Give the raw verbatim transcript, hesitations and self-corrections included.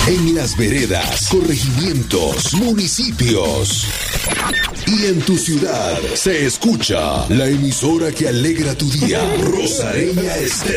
en las veredas, corregimientos, municipios y en tu ciudad se escucha la emisora que alegra tu día, Rosareña Estéreo.